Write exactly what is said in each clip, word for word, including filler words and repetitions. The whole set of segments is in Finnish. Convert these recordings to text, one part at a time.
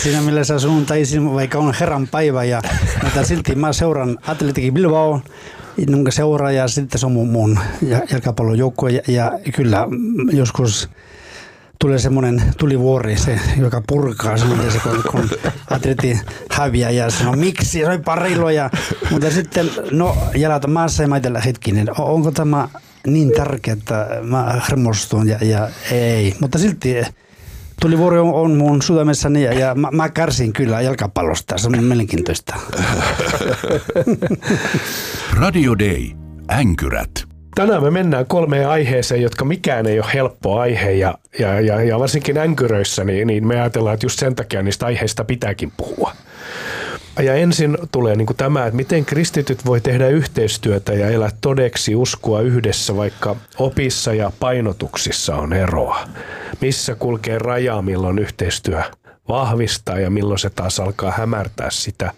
siinä mielessä sunnuntaisin, vaikka on Herran päivä, ja, mutta silti mä seuran Athletic Bilbao, jonka seuraa, ja sitten se on mun, mun jalkapallojoukkue, ja, ja kyllä joskus tulee semmoinen tulivuori, se, joka purkaa semmoinen se, kun, kun Atleti häviää, ja sanoo, miksi, se on parilo, ja, mutta sitten, no, jalat maassa, ja mä ajatella hetkinen, onko tämä niin tärkeä, että mä hermostun, ja, ja ei, mutta silti tulivuori on, on mun sydämessäni, ja, ja mä, mä kärsin kyllä jalkapallosta, se on mielenkiintoista. Radio Day. Änkyrät. Tänään me mennään kolmeen aiheeseen, jotka mikään ei ole helppo aihe, ja, ja, ja, ja varsinkin änkyröissä, niin, niin me ajatellaan, että just sen takia niistä aiheista pitääkin puhua. Ja ensin tulee niin kuin tämä, että miten kristityt voi tehdä yhteistyötä ja elää todeksi uskoa yhdessä, vaikka opissa ja painotuksissa on eroa. Missä kulkee raja, milloin yhteistyö vahvistaa ja milloin se taas alkaa hämärtää sitä.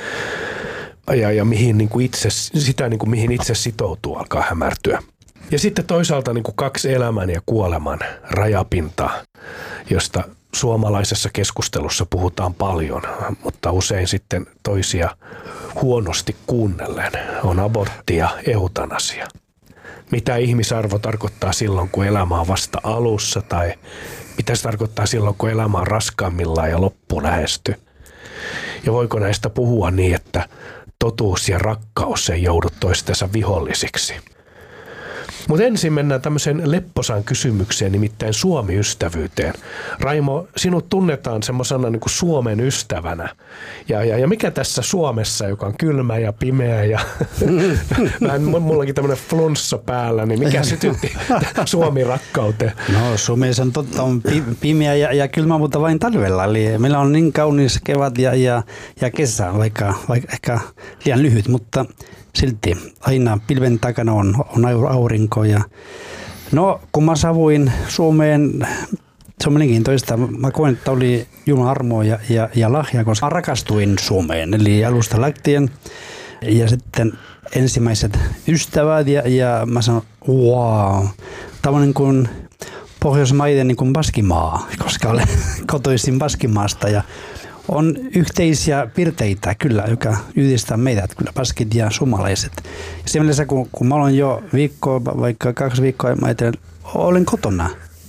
Ja, ja mihin niin kuin itse, sitä, niin kuin mihin itse sitoutuu, alkaa hämärtyä. Ja sitten toisaalta niin kuin kaksi elämän ja kuoleman rajapintaa, josta suomalaisessa keskustelussa puhutaan paljon, mutta usein sitten toisia huonosti kuunnellen, on abortti ja eutanasia. Mitä ihmisarvo tarkoittaa silloin, kun elämä on vasta alussa, tai mitä se tarkoittaa silloin, kun elämä on raskaammillaan ja loppu lähestyy. Ja voiko näistä puhua niin, että totuus ja rakkaus ei joudu toistensa vihollisiksi? Mutta ensin mennään tämmöiseen lepposaan kysymykseen, nimittäin Suomi-ystävyyteen. Raimo, sinut tunnetaan semmoisena niin kuin Suomen ystävänä. Ja, ja, ja mikä tässä Suomessa, joka on kylmä ja pimeä ja vähän mullakin tämmöinen flunssa päällä, niin mikä sytytti Suomi-rakkauteen? No Suomessa on totta, on pimeä ja, ja kylmä, mutta vain talvella. Eli meillä on niin kaunis kevät ja, ja, ja kesä, vaikka, vaikka ehkä liian lyhyt, mutta silti aina pilven takana on, on aurinko. Ja no, kun mä saavuin Suomeen, se on mielenkiintoista. Mä koen, että oli Jumalan armo ja, ja, ja lahja, koska mä rakastuin Suomeen. Eli alusta lähtien. Ja sitten ensimmäiset ystävät ja, ja mä sanon, wow, tämä on niin kuin Pohjoismaiden niin kuin Baskimaa, koska olen kotoisin Baskimaasta. Ja on yhteisiä piirteitä kyllä, joka yhdistää meidät, kyllä baskit ja suomalaiset. Ja sen mielessä, kun, kun mä olen jo viikkoa, vaikka kaksi viikkoa, mä ajattelen, olen kotona.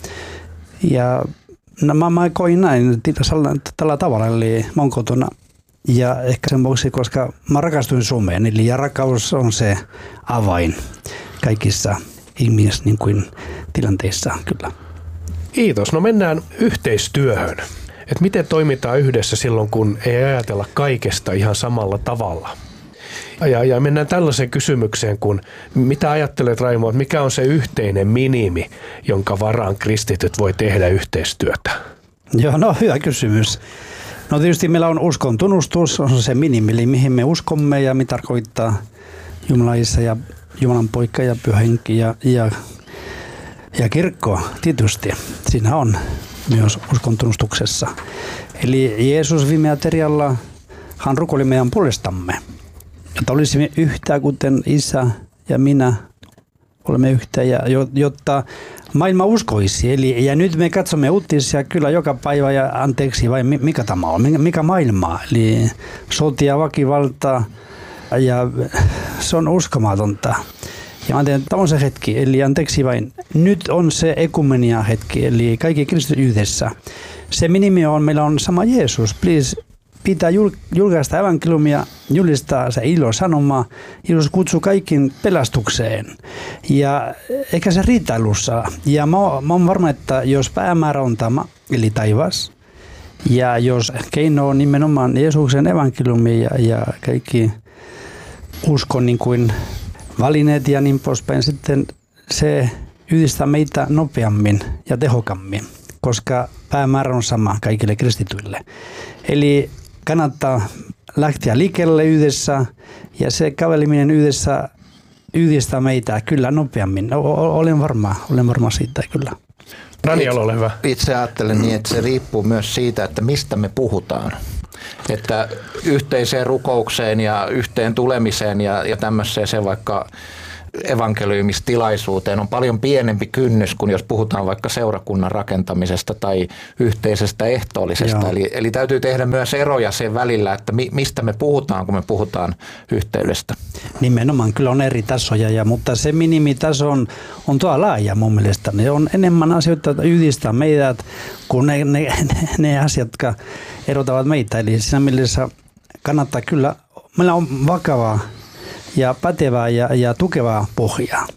Ja no, mä, mä koin näin tällä tavalla, eli mä olen kotona. Ja ehkä sen vuoksi, koska mä rakastuin Suomeen, eli ja rakkaus on se avain kaikissa ihmis niin kuin tilanteissa, kyllä. Kiitos. No mennään yhteistyöhön. Että miten toimitaan yhdessä silloin, kun ei ajatella kaikesta ihan samalla tavalla. Ja, ja mennään tällaiseen kysymykseen, kun mitä ajattelet, Raimo, että mikä on se yhteinen minimi, jonka varaan kristityt voi tehdä yhteistyötä? Joo, no hyvä kysymys. No tietysti meillä on uskon tunnustus, on se minimi, eli mihin me uskomme ja mitä tarkoittaa Jumala Isä ja Jumalan Poika ja Pyhä Henki ja, ja, ja kirkko tietysti. Siinä on myös uskon tunnustuksessa. Eli Jeesus viime aterialla, hän rukoili meidän puolestamme, jotta olisimme yhtä, kuten Isä ja minä olemme yhtä, ja jotta maailma uskoisi. Eli, ja nyt me katsomme uutisia kyllä joka päivä, ja anteeksi, vai mikä tämä on, mikä maailma. Eli sotia, väkivalta, ja se on uskomatonta. Ja mä teen, tämä on se hetki, eli anteeksi vain, nyt on se ekumenia hetki, eli kaikki kristityt yhdessä. Se minimi on, meillä on sama Jeesus, please, pitää julkaista evankeliumia, julistaa se ilosanoma, Jeesus kutsuu kaikkiin pelastukseen. Ja eikä se riitä alussa. Ja mä, mä oon varma, että jos päämäärä on tämä, eli taivas, ja jos keino on nimenomaan Jeesuksen evankeliumi ja, ja kaikki uskon niin kuin valineet ja niin poispäin, sitten se yhdistää meitä nopeammin ja tehokkaammin, koska päämäärä on sama kaikille kristityille. Eli kannattaa lähteä liikkeelle yhdessä, ja se käveleminen yhdessä yhdistää meitä kyllä nopeammin. Olen varma, olen varma siitä kyllä. Daniel, ole hyvä. Itse ajattelen niin, että se riippuu myös siitä, että mistä me puhutaan. Että yhteiseen rukoukseen ja yhteen tulemiseen ja, ja tämmöiseen se vaikka evankeliumistilaisuuteen on paljon pienempi kynnys kuin jos puhutaan vaikka seurakunnan rakentamisesta tai yhteisestä ehtoollisesta. Eli, eli täytyy tehdä myös eroja sen välillä, että mi, mistä me puhutaan, kun me puhutaan yhteydestä. Nimenomaan kyllä on eri tasoja, ja, mutta se minimitaso on, on tuo laaja mun mielestä. Ne on enemmän asioita, jotka yhdistää meidät kuin ne, ne, ne, ne asiat, jotka erotavat meitä. Eli siinä mielessä kannattaa kyllä, meillä on vakavaa ja pätevää ja, ja tukevaa pohjaa.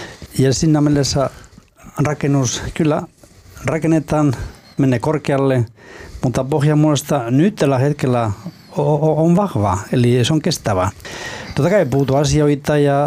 Ja siinä mielessä rakennus kyllä rakennetaan, menee korkealle, mutta pohja muodosta nyt tällä hetkellä on, on vahva, eli se on kestävä. Totta kai puhutaan asioita ja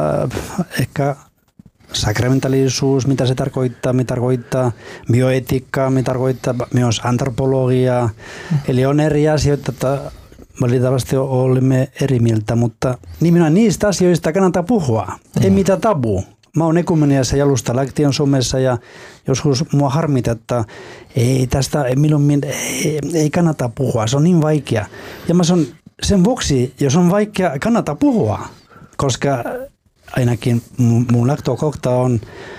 ehkä sakramentalisuus, mitä se tarkoittaa, mitä tarkoittaa bioetiikkaa, mitä tarkoittaa myös antropologiaa. Mm. Eli on eri asioita, että valitettavasti olemme eri mieltä, mutta nimenomaan niistä asioista kannattaa puhua. Mm. Ei mitään tabu. Mä oon ekumeniassa jalusta lähtien Suomessa ja joskus mua harmita, että ei tästä milloin, ei, ei kannata puhua. Se on niin vaikea. Ja mä sanon, sen vuoksi, jos on vaikea, kannattaa puhua, koska ainakin mun lähtökohta on,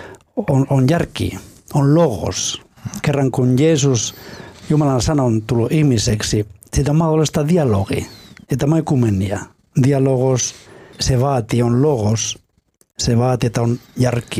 on, on järki, on logos. Kerran kun Jeesus, Jumalan sana, on tullut ihmiseksi, siitä on mahdollista dialogi. Ja tämä ekumenia. Dialogos, se vaatii, on logos. Se vaatii, että on järki.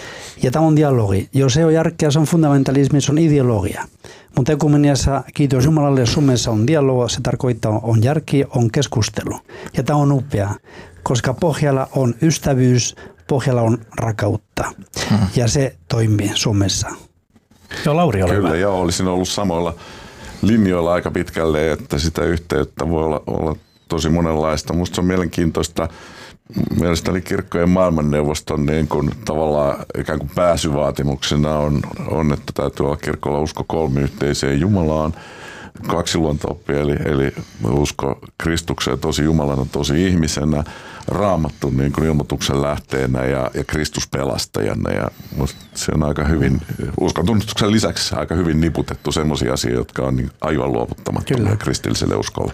Ja tämä on dialogi. Jos se on järkeä, se on fundamentalismi, se on ideologia. Mutta ekumeniassa, kiitos Jumalalle, Suomessa on dialogi, se tarkoittaa on järki, on keskustelu. Ja tämä on upea, koska pohjalla on ystävyys, pohjalla on rakkautta. Hmm. Ja se toimii Suomessa. Joo, Lauri, ole Kyllä, hyvä. joo, olisin ollut samoilla linjoilla aika pitkälle, että sitä yhteyttä voi olla, olla tosi monenlaista. Musta se on mielenkiintoista. Mielestäni kirkkojen maailmanneuvoston niin kuin tavallaan ikään kuin pääsyvaatimuksena on, on, että täytyy olla kirkolla usko kolmiyhteiseen Jumalaan, kaksi luonto-oppia, eli, eli usko Kristukseen tosi Jumalana, tosi ihmisenä, Raamattu niin kuin ilmoituksen lähteenä ja, ja Kristus pelastajana. Ja se on aika hyvin, uskon tunnustuksen lisäksi aika hyvin niputettu semmoisia asioita, jotka on niin aivan luovuttamattomia kristilliselle uskolle.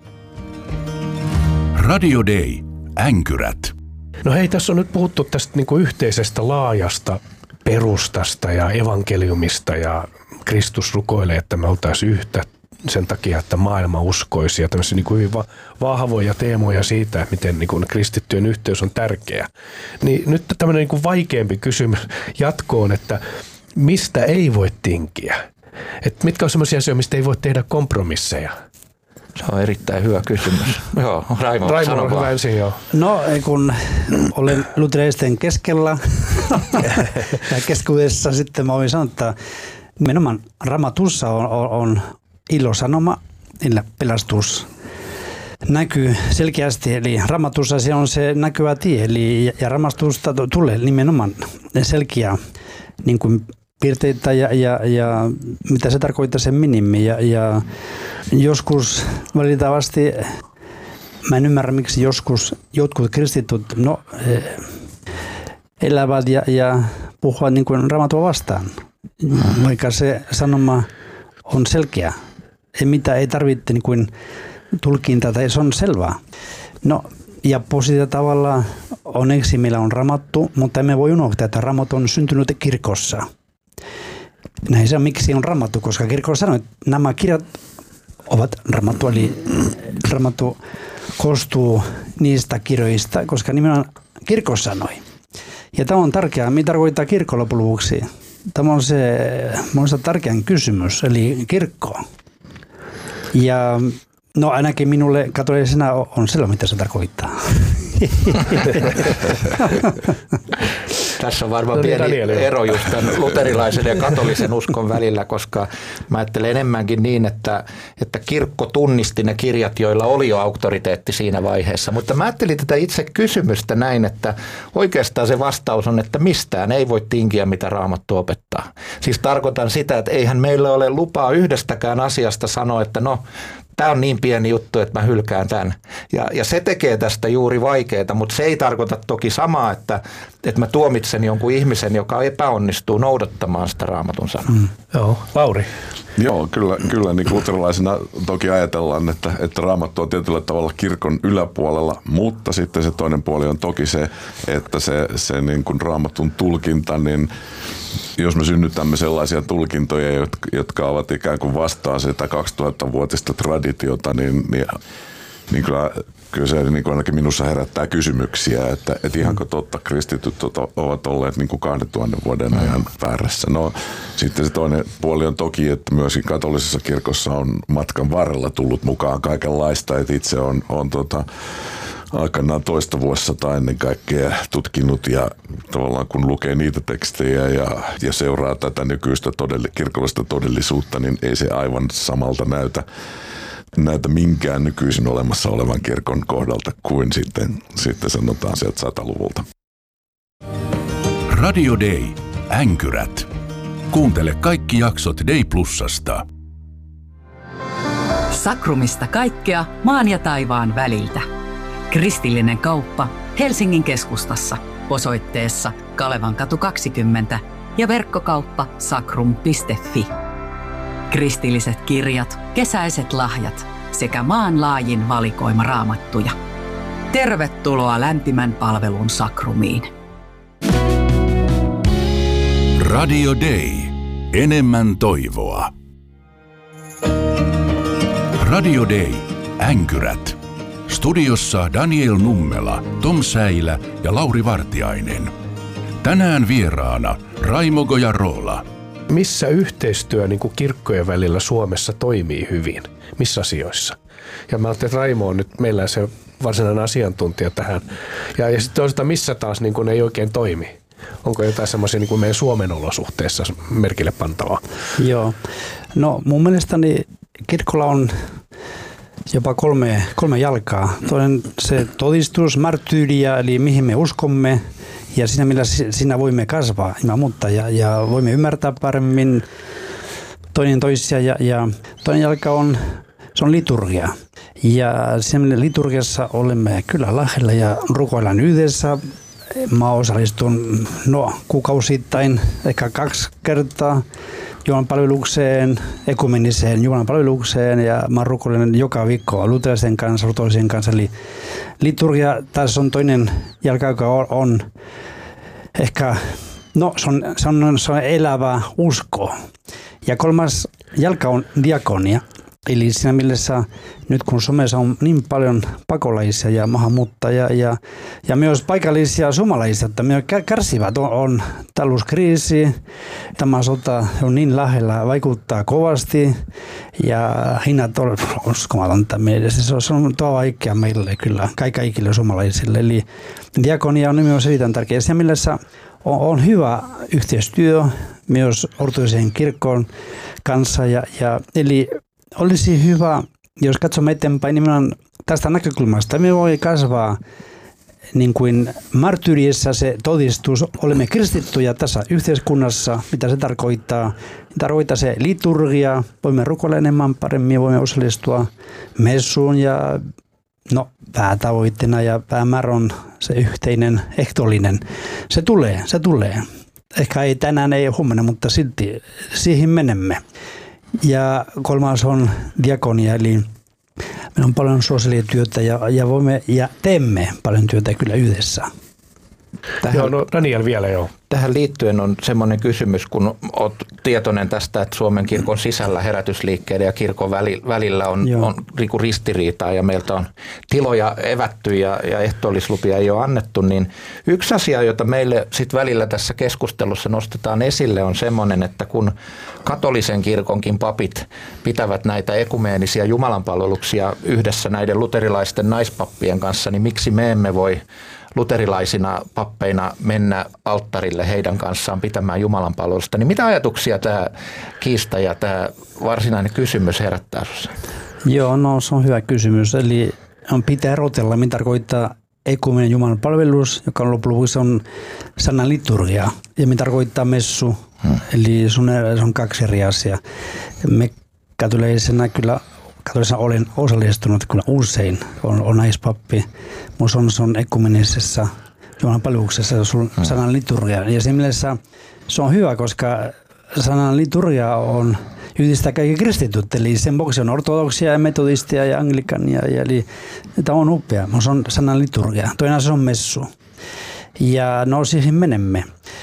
Radio Day. Änkyrät. No hei, tässä on nyt puhuttu tästä niin kuin yhteisestä laajasta perustasta ja evankeliumista ja Kristus rukoilee, että me oltaisiin yhtä sen takia, että maailma uskoisi ja tämmöisiä niin kuin hyvin vahvoja teemoja siitä, miten niin kuin kristittyjen yhteys on tärkeä. Niin nyt tämmöinen niin kuin vaikeampi kysymys jatkoon, että mistä ei voi tinkiä? Että mitkä on semmoisia asioita, mistä ei voi tehdä kompromisseja? Se on erittäin hyvä kysymys. Joo, Raimo, Raimo on hyvä ensin, joo. No, kun olen luterilaisten keskellä ja keskuudessa sitten mä voin sanoa, että nimenomaan Raamatussa on, on, on ilosanoma, pelastus näkyy selkeästi. Eli Raamatussa se on se näkyvä tie, eli ja Raamatusta tulee nimenomaan selkeä niin kuin piirteitä ja, ja, ja mitä se tarkoittaa sen minimi. Ja, ja joskus valitettavasti, mä en ymmärrä miksi joskus jotkut kristityt no, elävät ja, ja puhuvat niin kuin Raamattua vastaan, vaikka se sanoma on selkeä. Ei mitä ei tarvitse niin kuin tulkintaa tai se on selvää. No, ja positiivisella tavalla onneksi meillä on Raamattu, mutta emme voi unohtaa, että Raamattu on syntynyt kirkossa. Näin se on, miksi on Raamattu, koska kirkko sanoi, että nämä kirjat ovat Raamattu, eli Raamattu koostuu niistä kirjoista, koska nimenomaan kirkko sanoi. Ja tämä on tärkeää. Mitä tarkoittaa kirkko loppujen lopuksi? Tämä on se, se tärkeän kysymys, eli kirkko. Ja no ainakin minulle katolisena on selvä, mitä se tarkoittaa. Tässä on varmaan no niin, pieni Daniel, ero just tämän luterilaisen ja katolisen uskon välillä, koska mä ajattelen enemmänkin niin, että, että kirkko tunnisti ne kirjat, joilla oli jo auktoriteetti siinä vaiheessa. Mutta mä ajattelin tätä itse kysymystä näin, että oikeastaan se vastaus on, että mistään ei voi tinkiä, mitä Raamattu opettaa. Siis tarkoitan sitä, että eihän meillä ole lupaa yhdestäkään asiasta sanoa, että no, tämä on niin pieni juttu, että mä hylkään tämän. Ja, ja se tekee tästä juuri vaikeaa, mutta se ei tarkoita toki samaa, että, että mä tuomitsen jonkun ihmisen, joka epäonnistuu noudattamaan sitä Raamatun sanaa. Mm. Joo, Lauri. Joo, kyllä, kyllä niin luterilaisena toki ajatellaan, että, että Raamattu on tietyllä tavalla kirkon yläpuolella, mutta sitten se toinen puoli on toki se, että se, se niin kuin Raamatun tulkinta, niin jos me synnytämme sellaisia tulkintoja, jotka, jotka ovat ikään kuin vastaan sitä kaksituhattavuotista traditiota, niin, niin, niin kyllä, kyllä se niin kuin ainakin minussa herättää kysymyksiä, että, että ihanko totta kristityt ovat olleet niin kuin kahdentuhannen vuoden ajan väärässä. No sitten se toinen puoli on toki, että myöskin katolisessa kirkossa on matkan varrella tullut mukaan kaikenlaista, että itse on, on tota, aikanaan toista vuosisataa ennen kaikkea tutkinut ja tavallaan kun lukee niitä tekstejä ja, ja seuraa tätä nykyistä todelli, kirkollista todellisuutta, niin ei se aivan samalta näytä, näytä minkään nykyisin olemassa olevan kirkon kohdalta kuin sitten, sitten sanotaan sieltä sataluvulta. Radio Day. Änkyrät. Kuuntele kaikki jaksot Day Plusasta. Sakrumista kaikkea maan ja taivaan väliltä. Kristillinen kauppa Helsingin keskustassa osoitteessa Kalevankatu kaksikymmentä ja verkkokauppa sakrum piste fi. Kristilliset kirjat, kesäiset lahjat sekä maanlaajin valikoima raamattuja. Tervetuloa lämpimän palvelun Sakrumiin. Radio Day. Enemmän toivoa. Radio Day. Änkyrät. Studiossa Daniel Nummela, Tom Säilä ja Lauri Vartiainen. Tänään vieraana Raimo Gojarola. Missä yhteistyö niin kuin kirkkojen välillä Suomessa toimii hyvin? Missä asioissa? Ja mä ajattelin, että Raimo on nyt meillä se varsinainen asiantuntija tähän. Ja, ja sitten toisaalta missä taas niin kuin ei oikein toimi? Onko jotain semmoisia niin kuin meidän Suomen olosuhteissa merkille pantavaa? Joo. No mun mielestäni kirkolla on jopa kolme, kolme jalkaa. Toinen se todistus, marttyyriä, eli mihin me uskomme. Ja siinä, millä siinä voimme kasvaa ilman muuta ja, ja voimme ymmärtää paremmin toinen toisia. Ja, ja toinen jalka on, se on liturgia. Ja siinä liturgiassa olemme kyllä lähellä ja rukoillaan yhdessä. Mä osallistun no, kuukausittain, ehkä kaksi kertaa Jumalan palvelukseen, ekumeniseen Jumalan palvelukseen ja mä rukoilen joka viikko luterilaisen kanssa, ortodoksien kanssa. Eli liturgia tässä on toinen jalka, joka on, on ehkä, no se on, se, on, se on elävä usko. Ja kolmas jalka on diakonia. Eli siinä mielessä nyt kun Suomessa on niin paljon pakolaisia ja maahanmuuttajia ja, ja myös paikallisia suomalaisia, että me kärsivät on, on talouskriisi, tämä sota on niin lähellä, vaikuttaa kovasti ja hinnat on uskomatonta meille. Se on, se on tuo vaikea meille kyllä, kaikille suomalaisille. Eli diakonia on myös erittäin tärkeä. Siinä mielessä on, on hyvä yhteistyö myös ortodoksisen kirkon kanssa ja, ja eli olisi hyvä, jos katsomme eteenpäin nimenomaan tästä näkökulmasta, me voi kasvaa niin kuin marttyyriessä se todistus, olemme kristittyjä tässä yhteiskunnassa, mitä se tarkoittaa. Tarkoittaa se liturgia, voimme rukoilla enemmän paremmin, voimme osallistua messuun ja no, päätavoitteena ja päämäärä on se yhteinen ehtoollinen. Se tulee, se tulee. Ehkä ei tänään, ei huomenna, mutta silti siihen menemme. Ja kolmas on diakonia, eli meillä on paljon sosiaalityötä ja, ja voimme ja teemme paljon työtä kyllä yhdessä. Tähän, joo, no Daniel vielä joo. Tähän liittyen on semmoinen kysymys, kun olet tietoinen tästä, että Suomen kirkon sisällä herätysliikkeiden ja kirkon välillä on, on ristiriitaa ja meiltä on tiloja evätty ja, ja ehtoollislupia ei ole annettu, niin yksi asia, jota meille sit välillä tässä keskustelussa nostetaan esille on semmoinen, että kun katolisen kirkonkin papit pitävät näitä ekumeenisia jumalanpalveluksia yhdessä näiden luterilaisten naispappien kanssa, niin miksi me emme voi luterilaisina pappeina mennä alttarille heidän kanssaan pitämään jumalanpalvelusta. Niin mitä ajatuksia tämä kiista ja tämä varsinainen kysymys herättää sinussa? Joo, no se on hyvä kysymys. Eli on pitää erotella, mitä tarkoittaa ekumenen jumalanpalvelus, joka on lopuksi on sanan liturgia, ja mitä tarkoittaa messu. Hmm. Eli se on, se on kaksi eri asiaa. Me katolisena kyllä Katolisena olen osallistunut kyllä usein, on, on naispappi, mutta on, se on ekumenisessa jumalanpalveluksessa sanan liturgia. Ja siinä mielessä se on hyvä, koska sanan liturgia on yhdistää kaikki kristityt. Eli sen vuoksi on ortodoksia ja metodistia ja anglikania. Ja eli tämä on upea. Se on sanan liturgia. Toinen asia on messu. Ja no siihen menemme.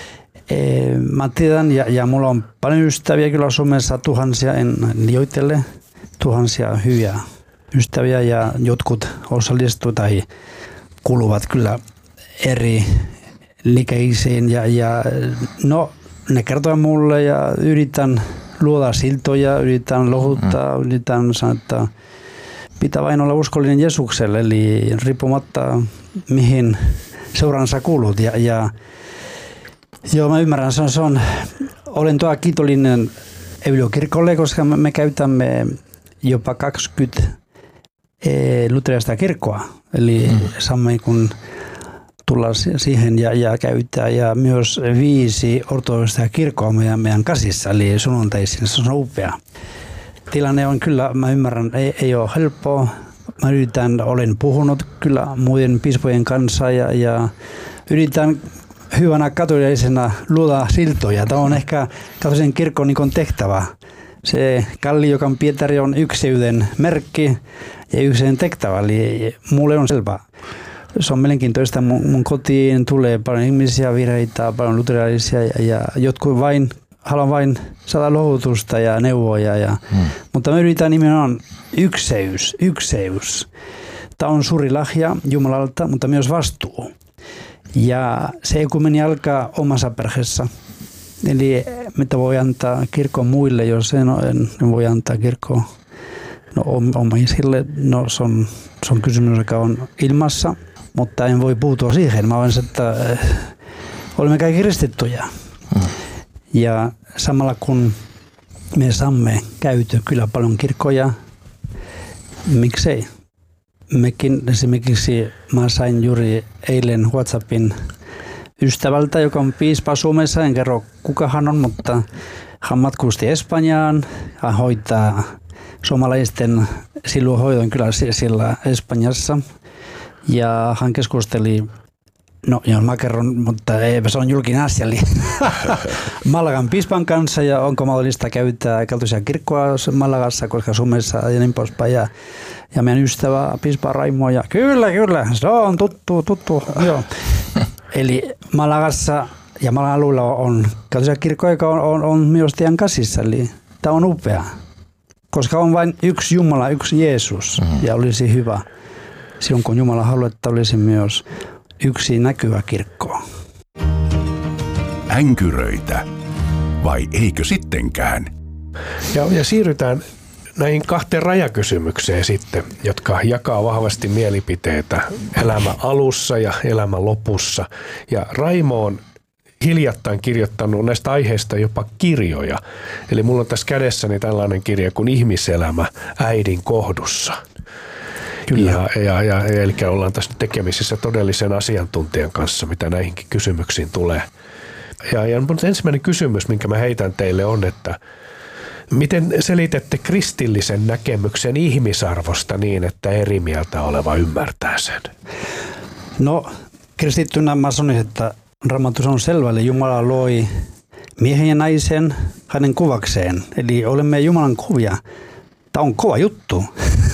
E, mä tiedän, ja, ja mulla on paljon ystäviä kyllä Suomessa, tuhansia, en liioittele, tuhansia hyviä ystäviä ja jotkut osallistuvat tai kuuluvat kyllä eri liikeisiin ja, ja no ne kertoo mulle ja yritän luoda siltoja, yritän lohuttaa, mm. yritän sanoa, että pitää vain olla uskollinen Jeesukselle, eli riippumatta mihin seuransa kuulut ja, ja joo, mä ymmärrän, se on, se on olen tuo kiitollinen Evilio-kirkolle, koska me, me käytämme jopa kaksikymmentä luterilaista kirkkoa, eli mm. saamme kun tulla siihen ja, ja käyttää, ja myös viisi ortodoksista kirkkoa meidän, meidän käsissä, eli sunnuntaisin, se on upea. Tilanne on kyllä, mä ymmärrän, ei, ei ole helppoa. Mä yritän, olen puhunut kyllä muiden piispojen kanssa ja, ja yritän hyvänä katolilaisena luoda siltoja. Tämä on ehkä katolisen kirkon niin tehtävä. Se Kalliokan Pietari on ykseyden merkki ja ykseyden tehtävä, eli mulle on selvä. Se on mielenkiintoista. Mun, mun kotiin tulee paljon ihmisiä, vireitä, paljon luterilaisia ja, ja jotkut vain, haluan vain saada lohdutusta ja neuvoja. Ja, hmm. Mutta me yritän nimenomaan ykseys, ykseys. Tämä on suuri lahja Jumalalta, mutta myös vastuu. Ja se ekumeni alkaa omassa perheessä. Eli mitä voi antaa kirkon muille, jos en, en voi antaa kirkkoon no, omaisille. No, se, on, se on kysymys, joka on ilmassa, mutta en voi puuttua siihen. Mä voin sanoa, että äh, olemme kaikki kristittyjä. Hmm. Ja samalla kun me saamme käytyä kyllä paljon kirkkoja, miksei? Mekin esimerkiksi mä sain juuri eilen WhatsAppin ystävältä, joka on piispa Suomessa, en kerro kuka hän on, mutta hän matkusti Espanjaan, hän hoitaa suomalaisten siluhoidon kyllä siellä Espanjassa ja hän keskusteli, no jos mä kerron, mutta ei, se on julkinen asia, eli Malagan piispan kanssa ja onko mahdollista käyttää katolisia kirkkoa Malagassa, koska Suomessa ja niin poispäin. Ja, ja meidän ystävä piispa Raimo ja kyllä, kyllä, se on tuttu, tuttu, joo. Eli Malagassa ja Malagan alueella on katolisia kirkkoja, joka on, on, on myös teidän käsissä, eli tämä on upea, koska on vain yksi Jumala, yksi Jeesus mm-hmm. ja olisi hyvä silloin, kun Jumala haluaa, että olisi myös yksi näkyvä kirkko. Änkyröitä. Vai eikö sittenkään? Ja, ja siirrytään näihin kahteen rajakysymykseen sitten, jotka jakaa vahvasti mielipiteitä elämän alussa ja elämän lopussa. Ja Raimo on hiljattain kirjoittanut näistä aiheista jopa kirjoja. Eli mulla on tässä kädessäni tällainen kirja kuin Ihmiselämä äidin kohdussa. Kyllä. Ja, ja, ja, eli ollaan tässä tekemisissä todellisen asiantuntijan kanssa, mitä näihinkin kysymyksiin tulee. Ja, ja ensimmäinen kysymys, minkä mä heitän teille on, että miten selitätte kristillisen näkemyksen ihmisarvosta niin, että eri mieltä oleva ymmärtää sen? No, kristittynä mä sanoin, että Raamatus on selvä, eli Jumala loi miehen ja naisen hänen kuvakseen. Eli olemme Jumalan kuvia. Tämä on kova juttu.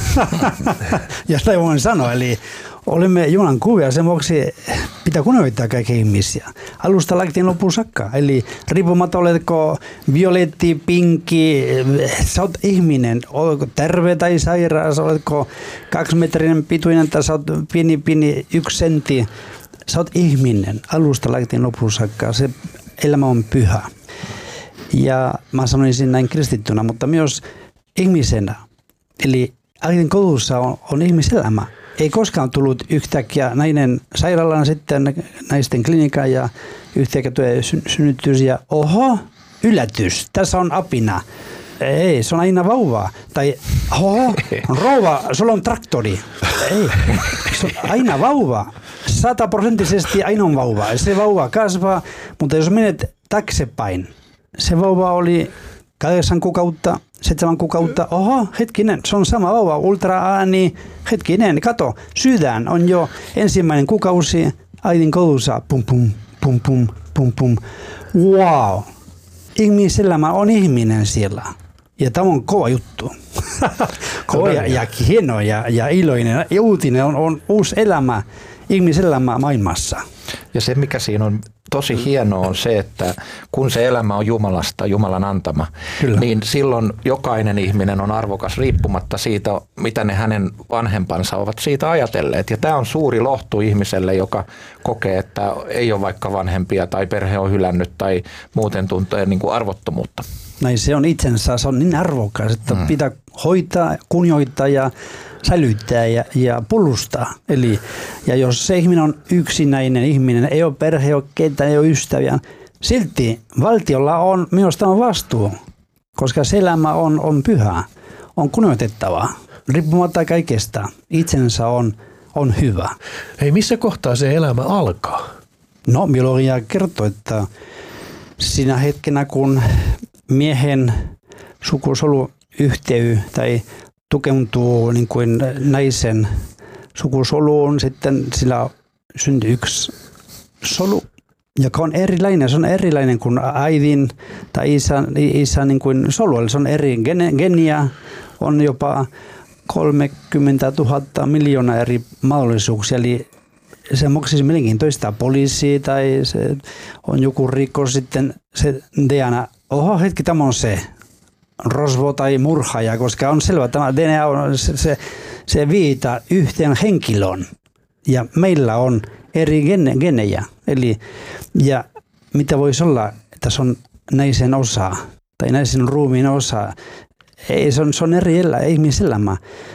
Ja sitä voin sanoa, eli olemme Jumalan kuvia, sen vuoksi pitää kunnioittaa kaikkia ihmisiä. Alusta lähtien loppuun saakka. Eli riippumatta oletko violetti, pinkki, sä oot ihminen, oletko terve tai sairaas, oletko kaksimetrinen pituinen tai sä oot pieni, pieni yksi sentti. Sä oot ihminen, alusta lähtien loppuun saakka. Se elämä on pyhä. Ja mä sanoisin näin kristittynä, mutta myös ihmisenä. Eli äidin koulussa on, on ihmiselämä. Ei koskaan tullut yhtäkkiä nainen sairaalaan, sitten naisten klinikaan ja yhtäkkiä tulee synnytys ja oho, yllätys, tässä on apina. Ei, se on aina vauva. Tai oho, on rouva, sulla on traktori. Ei, se on aina vauva. Sataprosenttisesti aina on vauva. Se vauva kasvaa, mutta jos menet taaksepäin, se vauva oli kahdeksan kuukautta, seitsemän kuukautta, oho, hetkinen, se on sama vauva, ultraääni, hetkinen, kato, sydän on jo ensimmäinen kuukausi, äidin koulussa, pum pum, pum pum, pum pum, wow, ihmiselämä on ihminen siellä. Ja tämä on kova juttu. kova ja, ja hieno ja, ja iloinen. Ja uutinen on, on uusi elämä, ihmiselämä maailmassa. Ja se, mikä siinä on tosi hienoa, on se, että kun se elämä on Jumalasta, Jumalan antama, Kyllä. niin silloin jokainen ihminen on arvokas riippumatta siitä, mitä ne hänen vanhempansa ovat siitä ajatelleet. Ja tämä on suuri lohtu ihmiselle, joka kokee, että ei ole vaikka vanhempia tai perhe on hylännyt tai muuten tuntee niin kuin arvottomuutta. Näin se on itsensä, se on niin arvokas, että mm. pitää hoitaa, kunnioittaa ja säilyttää ja, ja puolustaa. Eli, ja jos se ihminen on yksinäinen ihminen, ei ole perhe, ei ole ketään, ei ole ystäviä, silti valtiolla on minusta on vastuu, koska se elämä on, on pyhä, on kunnioitettava, riippumatta kaikesta. Itsensä on, on hyvä. Hei, missä kohtaa se elämä alkaa? No, biologia kertoo, että siinä hetkenä, kun miehen sukusoluyhteys tai tukeutuu niin kuin naisen sukusoluun, sitten sillä syntyy yksi solu, joka on erilainen. Se on erilainen kuin äidin tai isän, isän niin kuin solu. Eli se on eri geniä, on jopa kolmekymmentätuhatta miljoonaa eri mahdollisuuksia. Eli se moksisi mielenkiintoista poliisi tai se on joku rikos, sitten se D N A. Oho, hetki, tämä on se. Rosvo tai murhaaja, koska on selvä, että tämä D N A on se, se, se viittaa yhteen henkilön ja meillä on eri gene, genejä. Eli, ja mitä voisi olla, että se on naisen osa tai naisen ruumiin osa, ei, se on, se on eri elä, ihmiselämä.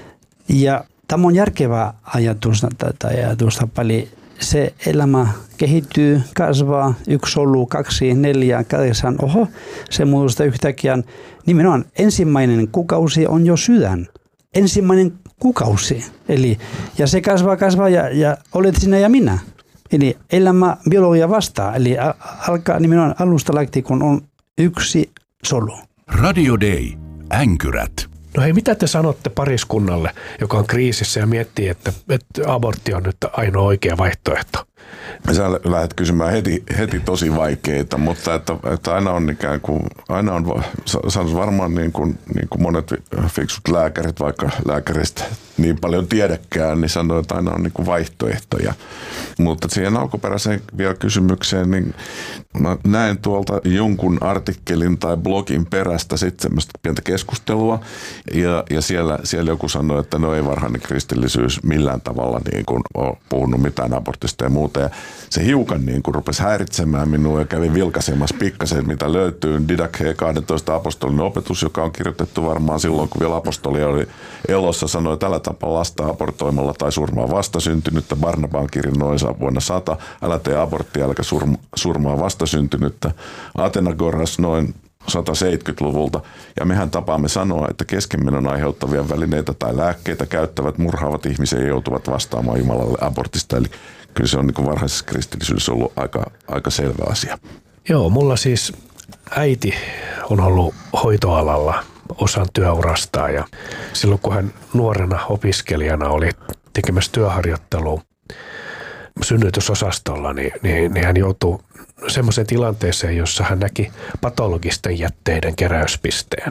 Ja tämä on järkevä ajatus tai ajatusta paljon. Se elämä kehittyy, kasvaa, yksi solu, kaksi, neljä, kahdeksan, oho, se muodostaa yhtäkkiä. Nimenomaan ensimmäinen kuukausi on jo sydän. Ensimmäinen kuukausi. Eli, ja se kasvaa, kasvaa ja, ja olet sinä ja minä. Eli elämä biologia vastaa. Eli alkaa nimenomaan alusta lähtien, kun on yksi solu. Radio Day. Änkyrät. No hei, mitä te sanotte pariskunnalle, joka on kriisissä ja miettii, että, että abortti on nyt ainoa oikea vaihtoehto? Sä lähdet kysymään heti, heti tosi vaikeita, mutta että, että aina on ikään kuin, aina on, sanoisin varmaan niin kuin, niin kuin monet fiksut lääkärit, vaikka lääkäristä niin paljon tiedäkään, niin sanoo, että aina on niin kuin vaihtoehtoja. Mutta siihen alkuperäiseen vielä kysymykseen, niin mä näen tuolta jonkun artikkelin tai blogin perästä sitten semmoista pientä keskustelua, ja, ja siellä, siellä joku sanoi, että no ei varhainen kristillisyys millään tavalla niin kuin ole puhunut mitään abortista ja muuta, ja se hiukan niin kuin rupesi häiritsemään minua ja kävin vilkaisemassa pikkasen, mitä löytyy. Didache kaksitoista apostolinen opetus, joka on kirjoitettu varmaan silloin, kun vielä apostolia oli elossa, sanoi tällä tapaa lasta abortoimalla tai surmaa vastasyntynyttä. Barnabaan kirjan Noisa vuonna sata, älä tee aborttia, älä surmaa vastasyntynyttä. Athenagoras noin sata seitsemänkymmentäluvulta, ja mehän tapaamme sanoa, että keskenmenon aiheuttavia välineitä tai lääkkeitä käyttävät murhaavat ihmisiä ja joutuvat vastaamaan Jumalalle abortista. Eli kyllä se on niin kuin varhaisessa kristillisyydessä ollut aika, aika selvä asia. Joo, mulla siis äiti on ollut hoitoalalla osan työurastaan, ja silloin kun hän nuorena opiskelijana oli tekemässä työharjoittelua synnytysosastolla, niin, niin, niin hän joutui semmoiseen tilanteeseen, jossa hän näki patologisten jätteiden keräyspisteen.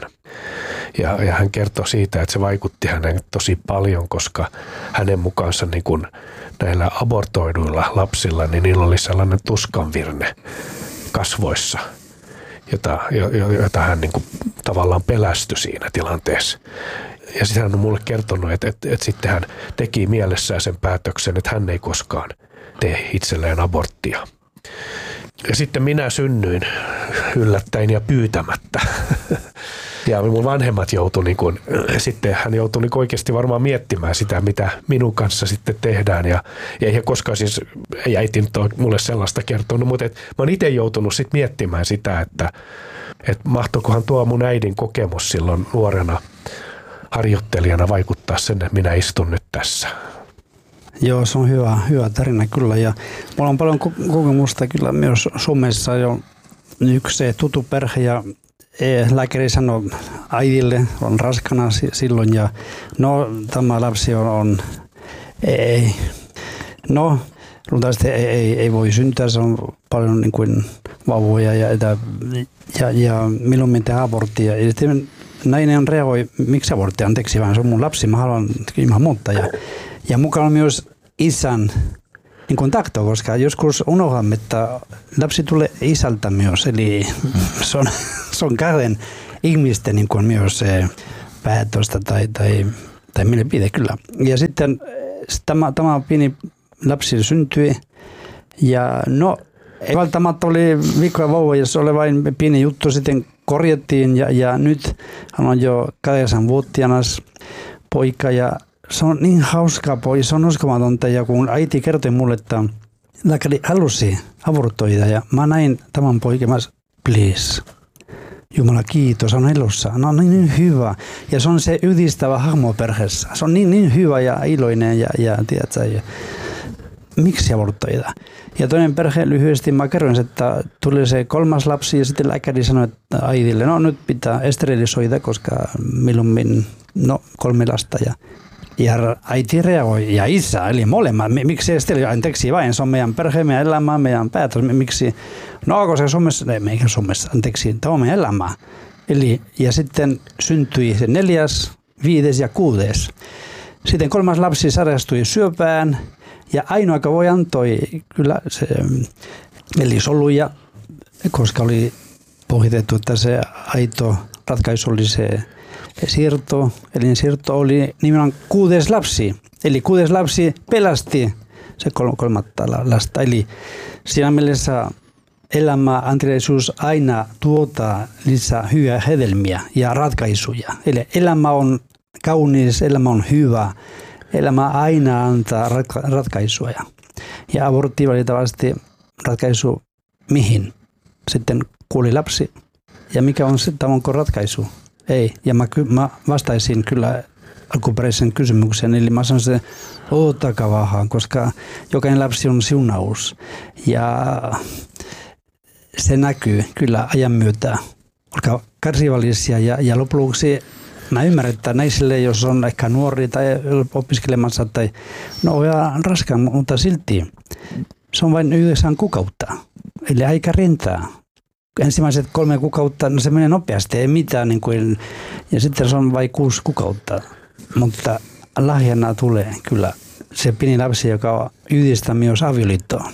Ja, ja hän kertoi siitä, että se vaikutti häneen tosi paljon, koska hänen mukaansa niin kun näillä abortoiduilla lapsilla, niin niillä oli sellainen tuskanvirne kasvoissa, jota, jota hän niin kuin tavallaan pelästyi siinä tilanteessa. Ja sitten hän on mulle kertonut, että, että, että sitten hän teki mielessään sen päätöksen, että hän ei koskaan tee itselleen aborttia. Ja sitten minä synnyin yllättäen ja pyytämättä. Ja mun vanhemmat joutui, niin kuin, sitten hän joutui niin oikeasti varmaan miettimään sitä, mitä minun kanssa sitten tehdään. Ja, ja ei koskaan siis, ei äiti nyt ole mulle sellaista kertonut, mutta et, mä oon itse joutunut sitten miettimään sitä, että et mahtoikohan tuo mun äidin kokemus silloin nuorena harjoittelijana vaikuttaa sen, että minä istun nyt tässä. Joo, se on hyvä, hyvä tarina kyllä, ja mulla on paljon kokemusta kyllä myös Suomessa jo yksi tuttu perhe, ja lääkäri sanoi äidille, on raskana silloin, ja no tämä lapsi on, on ei, no luultavasti ei, ei, ei voi syntyä, se on paljon niin kuin vauvoja ja, ja, ja milloin tehdään aborttia. Ja sitten nainen reagoi, miksi abortti, anteeksi vaan, se on mun lapsi, mä haluan ilman muuta. Ja, ja mukaan myös isän niin kuin tahto, koska joskus unohdamme, että lapsi tulee isältä myös, eli se on, se on kahden ihmisten niin kuin myös se päätöstä tai, tai, tai mielipide kyllä. Ja sitten tämä, tämä pieni lapsi syntyi ja no ei välttämättä oli vika vauva, jos oli vain pieni juttu, sitten korjattiin ja, ja nyt hän on jo kahdeksanvuotias poika ja se on niin hauska poika, se on uskomatonta ja kun äiti kertoi mulle, että lääkäri halusi abortoida ja mä näin tämän poikin, mä please. Jumala kiitos, on elossa. No on niin hyvä. Ja se on se yhdistävä hahmo perheessä. Se on niin, niin hyvä ja iloinen ja, ja tiedätkö, ja miksi abortoida? Ja toinen perhe lyhyesti mä kerroin, että tuli se kolmas lapsi ja sitten lääkäri sanoi että äidille, no nyt pitää esterilisoida, koska milloin no kolme lasta ja ja äiti reagoi ja isä, eli molemmat. Miksi esteli? Anteeksi vain, se on meidän perhe, meidän elämä, meidän päätös. Miksi? No, koska Suomessa, ei meikä Suomessa, anteeksi, tämä on meidän elämä. Eli, ja sitten syntyi se neljäs, viides ja kuudes. Sitten kolmas lapsi sairastui syöpään ja ainoa, joka voi antoi kyllä se, eli soluja, koska oli pohjitettu, että se aito ratkaisu oli se siirto, eli siirto oli nimenomaan kuudes lapsi. Eli kuudes lapsi pelasti se kolmatta lasta. Eli siinä mielessä elämä, anteliaisuus aina tuottaa lisää hyviä hedelmiä ja ratkaisuja. Eli elämä on kaunis, elämä on hyvä. Elämä aina antaa ratkaisuja. Ja abortti valitettavasti ratkaisu mihin? Sitten kuoli lapsi. Ja mikä on sitten, onko ratkaisu? Ei. Ja mä, mä vastaisin kyllä alkuperäisen kysymyksen. Eli mä sanoisin, että ottakaa vähän, koska jokainen lapsi on siunaus. Ja se näkyy kyllä ajan myötä. Olkaa kärsivällisiä ja, ja lopuksi mä ymmärrän, että naisille, jos on ehkä nuori tai opiskelemassa tai no on raskaan, mutta silti se on vain yhdeksän kuukautta. Eli aika rentää. Ensimmäiset kolme kuukautta, no se menee nopeasti, ei mitään. Niin kuin, ja sitten se on vain kuusi kuukautta. Mutta lahjana tulee kyllä se pieni lapsi, joka yhdistää myös avioliittoon.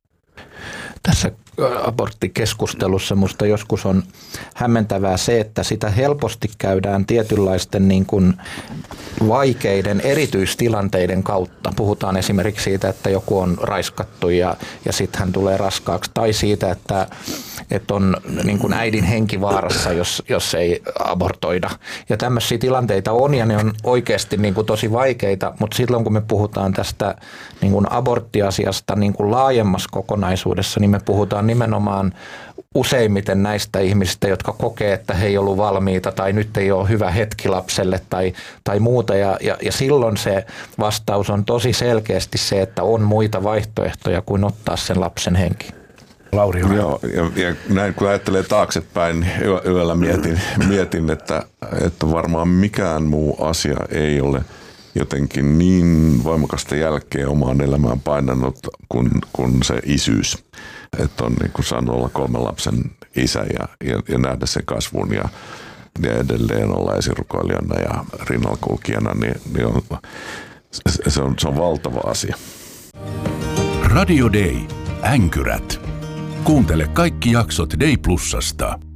Tässä aborttikeskustelussa musta joskus on hämmentävää se, että sitä helposti käydään tietynlaisten niin kuin vaikeiden erityistilanteiden kautta. Puhutaan esimerkiksi siitä, että joku on raiskattu ja, ja sitten hän tulee raskaaksi. Tai siitä, että, että on niin kuin äidin henki vaarassa, jos, jos ei abortoida. Ja tämmöisiä tilanteita on ja ne on oikeasti niin kuin tosi vaikeita, mutta silloin kun me puhutaan tästä niin kuin aborttiasiasta niin kuin laajemmassa kokonaisuudessa, niin me puhutaan nimenomaan useimmiten näistä ihmisistä, jotka kokee, että he ei ollut valmiita tai nyt ei ole hyvä hetki lapselle tai, tai muuta. Ja, ja, ja silloin se vastaus on tosi selkeästi se, että on muita vaihtoehtoja kuin ottaa sen lapsen henki. Lauri, joo, ja, ja näin kun ajattelee taaksepäin, niin yö, yöllä mietin, mietin että, että varmaan mikään muu asia ei ole jotenkin niin voimakasta jälkeä omaan elämään painanut kuin, kuin se isyys. Että on niin kuin saanut olla kolmen lapsen isä ja, ja, ja nähdä sen kasvun ja, ja edelleen olla esirukoilijana ja rinnalkulkijana, niin, niin on, se, on, se on valtava asia. Radio Day. Änkyrät. Kuuntele kaikki jaksot Day Plusasta.